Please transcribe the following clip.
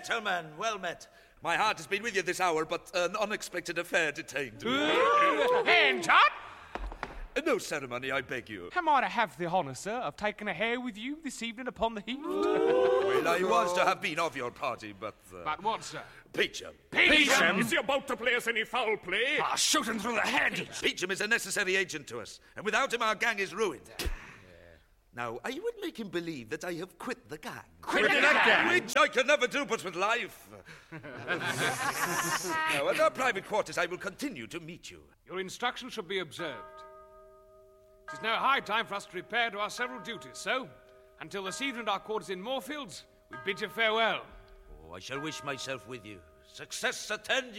Gentlemen, well met. My heart has been with you this hour, but an unexpected affair detained me. Hands up! No ceremony, I beg you. Am I to have the honour, sir, of taking a hare with you this evening upon the heath? Well, I was to have been of your party, but... But what, sir? Peacham. Peacham? Is he about to play us any foul play? I'll shoot him through the head. Peacham is a necessary agent to us, and without him our gang is ruined. Now, I would make him believe that I have quit the gang. Quit the gang? Which I can never do but with life. Now, at our private quarters, I will continue to meet you. Your instructions should be observed. It is now high time for us to repair to our several duties, so, until this evening at our quarters in Moorfields, we bid you farewell. Oh, I shall wish myself with you. Success attend you.